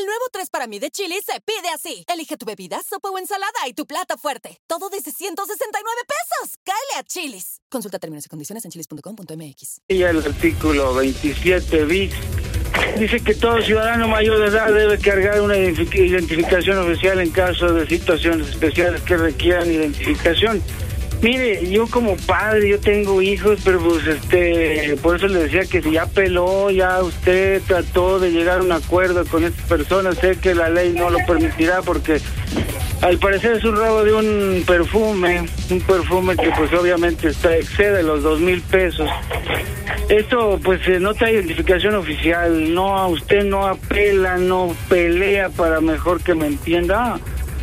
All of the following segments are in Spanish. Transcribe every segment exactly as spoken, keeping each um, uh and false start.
El nuevo tres para mí de Chili's se pide así. Elige tu bebida, sopa o ensalada y tu plato fuerte. Todo desde ciento sesenta y nueve pesos. ¡Cáele a Chili's! Consulta términos y condiciones en chilis punto com punto m x. Y el artículo veintisiete bis dice que todo ciudadano mayor de edad debe cargar una identificación oficial en caso de situaciones especiales que requieran identificación. Mire, yo como padre, yo tengo hijos, pero pues este, por eso le decía que si ya peló, ya usted trató de llegar a un acuerdo con estas personas, sé que la ley no lo permitirá porque al parecer es un robo de un perfume, un perfume que pues obviamente está excede los dos mil pesos. Esto pues eh, no trae identificación oficial, no, usted no apela, no pelea para mejor que me entienda.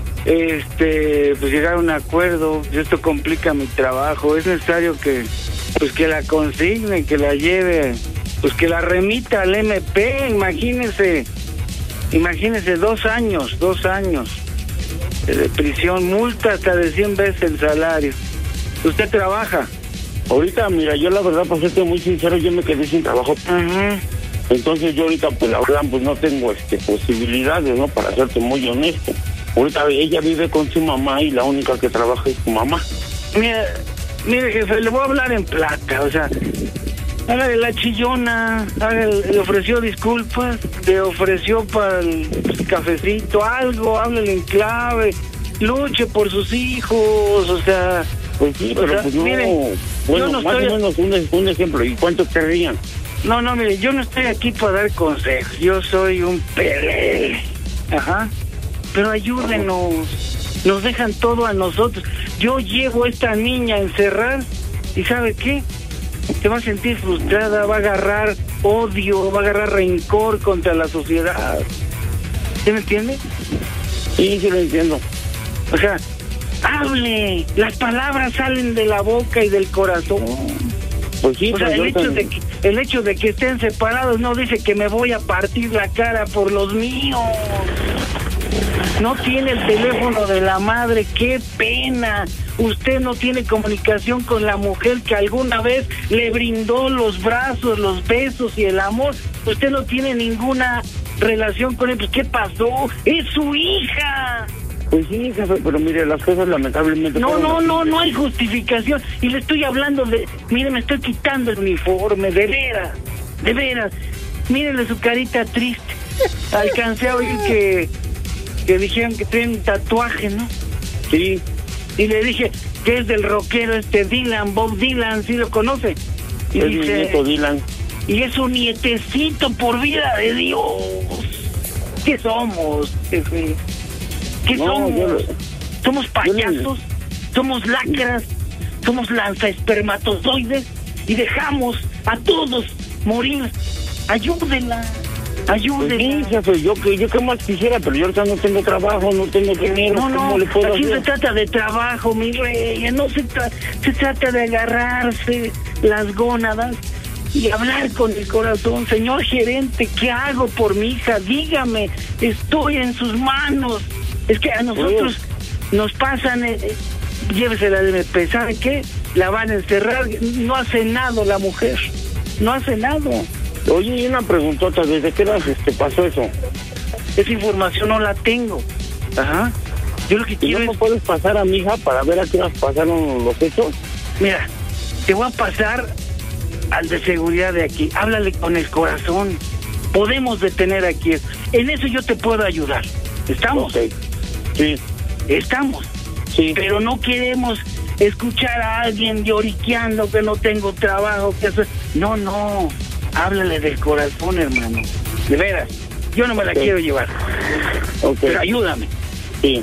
Este, pues llegar a un acuerdo, esto complica mi trabajo, es necesario que, pues que la consigne, que la lleve, pues que la remita al eme pe, imagínese, imagínese dos años, dos años de prisión, multa hasta de cien veces el salario. ¿Usted trabaja? Ahorita, mira, yo la verdad, para serte muy sincero, yo me quedé sin trabajo. Ajá. Entonces yo ahorita, pues la verdad, pues no tengo este posibilidades, ¿no? Para serte muy honesto. Ahorita ella vive con su mamá y la única que trabaja es su mamá. Mire, mire jefe, le voy a hablar en plata, o sea, hágale la chillona, hágale, le ofreció disculpas, le ofreció para el pues, cafecito, algo, háblale en clave, luche por sus hijos, o sea... Pues sí, pero o sea, pues no, mire, bueno, no más estoy... o menos un, un ejemplo, ¿y cuánto querrían? No, no, mire, yo no estoy aquí para dar consejos, yo soy un pelele, ajá. Pero ayúdenos, nos dejan todo a nosotros. Yo llevo a esta niña a encerrar y ¿sabe qué? Se va a sentir frustrada, va a agarrar odio, va a agarrar rencor contra la sociedad. ¿Sí me entiende? Sí, sí lo entiendo. O sea, hable, las palabras salen de la boca y del corazón. Pues sí, o sea, pues el hecho, de que, el hecho de que estén separados no dice que me voy a partir la cara por los míos. No tiene el teléfono de la madre, qué pena. Usted no tiene comunicación con la mujer que alguna vez le brindó los brazos, los besos y el amor. Usted no tiene ninguna relación con él. Pues, ¿qué pasó? ¡Es su hija! Pues sí, jefe, pero mire, las cosas lamentablemente... No, no, no, no hay justificación. Y le estoy hablando de... Mire, me estoy quitando el uniforme, de veras, de veras. Mírenle su carita triste. Alcancé a oír que... que dijeron que tiene un tatuaje, ¿no? Sí. Y le dije que es del rockero este Dylan, Bob Dylan, ¿sí lo conoce? Y es dice, mi nieto Dylan. Y es un nietecito, por vida de Dios. ¿Qué somos, jefe? ¿Qué no, somos? Yo, ¿Somos payasos? Le... ¿Somos lacras? ¿Somos lanzaespermatozoides? Y dejamos a todos morir. Ayúdenla. Ayúdenme. Pues sí, yo, yo qué más quisiera, pero yo ahorita no tengo trabajo, no tengo dinero. No, no, ¿cómo le puedo aquí hacer? se trata de trabajo, mi rey. No se, tra se trata de agarrarse las gónadas y hablar con el corazón. Señor gerente, ¿qué hago por mi hija? Dígame, estoy en sus manos. Es que a nosotros sí. nos pasan, eh, eh, llévesela al eme pe, ¿sabe qué? La van a encerrar, no ha cenado la mujer, no ha cenado. Oye, y una preguntota, ¿desde qué edad este, pasó eso? Esa información no la tengo. Ajá. Yo lo que quiero ¿Y no es... me puedes pasar a mi hija para ver a qué horas pasaron los hechos? Mira, te voy a pasar al de seguridad de aquí. Háblale con el corazón. Podemos detener aquí. En eso yo te puedo ayudar. ¿Estamos? Okay. Sí. Estamos. Sí. Pero no queremos escuchar a alguien lloriqueando que no tengo trabajo, que eso... No, no. Háblale del corazón, hermano. De veras. Yo no me la okay. quiero llevar. Okay. Pero ayúdame. Sí.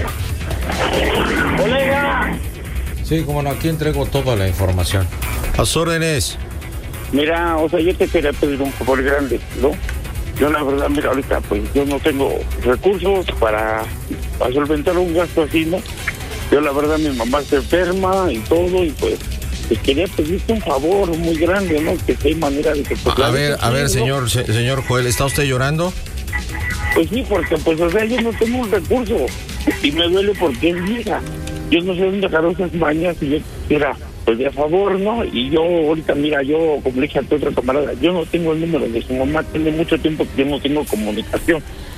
¡Colega! Sí, como no, aquí entrego toda la información. A sus órdenes. Mira, o sea, yo te quería pedir un favor grande, ¿no? Yo la verdad, mira, ahorita pues yo no tengo recursos para, para solventar un gasto así, ¿no? Yo la verdad, mi mamá está enferma y todo, y pues... Pues quería pedirte un favor muy grande, ¿no? Que hay manera de que... Pues, a ver, a ver, ¿no? señor se, señor Joel, ¿está usted llorando? Pues sí, porque pues, o sea, yo no tengo un recurso y me duele porque es vieja. Yo no sé dónde agarró esas mañas y yo, mira, pues de favor, ¿no? Y yo ahorita, mira, yo, como le dije a tu otra camarada, yo no tengo el número de su mamá, tiene mucho tiempo que yo no tengo comunicación.